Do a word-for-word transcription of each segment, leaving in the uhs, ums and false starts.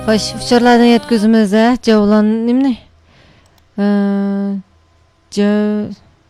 Hoş, uçurlardan yetkizimiz ha, Cavlan nimni? Ee, Cav...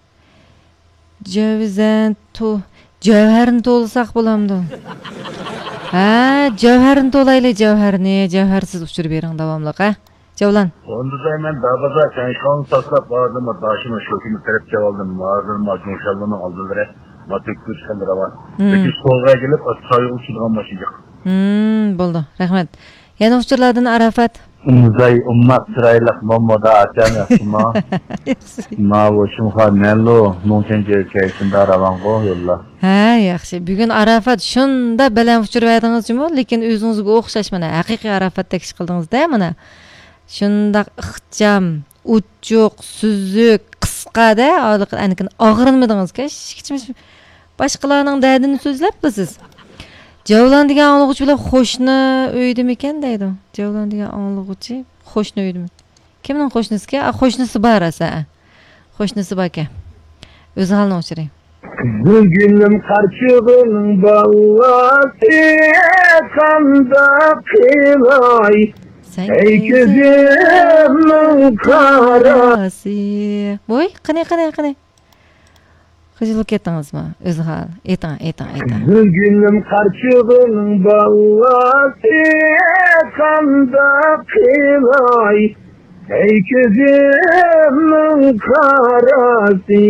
Cavizan to... Cavherin tolsak bulamdı. Ha, cavherin tolaylı cavherini, cavhersiz uçur bering davamlıq ha. Cavlan. Onda da hemen dağda sen kan saklap vardım ama daşıma şokunu terep çaldım. Vardım macunşallığını aldılar. Matik kuşkandır var. Peki solga gelip çayı uçurgan başlayacak. Hmm, buldu. Rahmet. Yana uçurlardan Arafat. Umzay ummat sıraylık mamada açan yapma. Ma bu şumha nello nonçence çeysinde araban go yolla. Ha, yaxshi. Bugun Arafat shunda bilan uçurib aytdingizmi? Lekin o'zingizga o'xshash mana haqiqiy Arafatdek ish qildingiz-da mana. Shundaq ixcham, uchuq, suzuk, qisqa-da, anikin og'rinmadingiz-ku. Hech boshqalarning dardini so'zlabmisiz? Javlan degan anglag'uchi bilan qo'shni uydimi ekan deydi. Javlan degan anglag'uchi qo'shni uydimi? Kimning qo'shnisi? A, qo'shnisi bor asa. Qo'shnisi bor ekan. O'zi halni o'chiring. Bugünüm karşığının bağlası kanda kılay. Ey gözümün karası. Voy, qanay qanay qanay. Qizilib ketdingizmi? O'zi hal. Ayting, ayting, ayting. Bugünüm karşığının bağlası kanda kılay. Ey gözümün karası.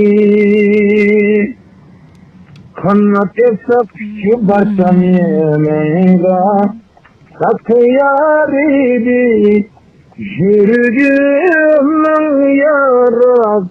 Kanat yasak şu başam yemeğe Sakı yaridi Yürüdümün yarası